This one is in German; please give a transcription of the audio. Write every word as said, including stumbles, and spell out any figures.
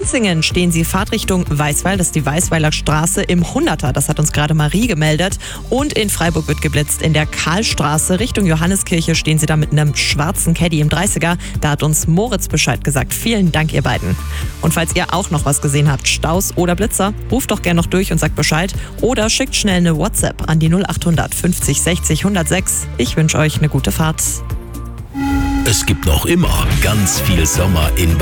Penzingen stehen Sie Fahrtrichtung Weißweil, das ist die Weißweiler Straße im Hunderter, das hat uns gerade Marie gemeldet. Und in Freiburg wird geblitzt in der Karlstraße Richtung Johanneskirche stehen Sie da mit einem schwarzen Caddy im dreißiger, da hat uns Moritz Bescheid gesagt. Vielen Dank, ihr beiden. Und falls ihr auch noch was gesehen habt, Staus oder Blitzer, ruft doch gerne noch durch und sagt Bescheid oder schickt schnell eine WhatsApp an die null acht hundert fünfzig sechzig hundertsechs. Ich wünsche euch eine gute Fahrt. Es gibt noch immer ganz viel Sommer in